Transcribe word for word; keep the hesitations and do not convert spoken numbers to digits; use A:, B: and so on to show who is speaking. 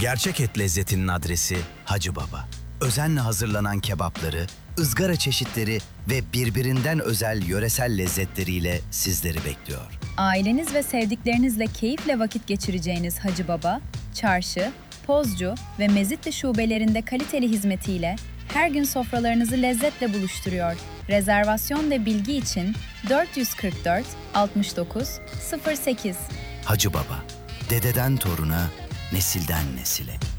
A: Gerçek et lezzetinin adresi Hacı Baba. Özenle hazırlanan kebapları, ızgara çeşitleri ve birbirinden özel yöresel lezzetleriyle sizleri bekliyor.
B: Aileniz ve sevdiklerinizle keyifle vakit geçireceğiniz Hacı Baba, Çarşı, Pozcu ve Mezitli şubelerinde kaliteli hizmetiyle her gün sofralarınızı lezzetle buluşturuyor. Rezervasyon ve bilgi için dört yüz kırk dört altmış dokuz sıfır sekiz.
A: Hacı Baba, dededen toruna, nesilden nesile.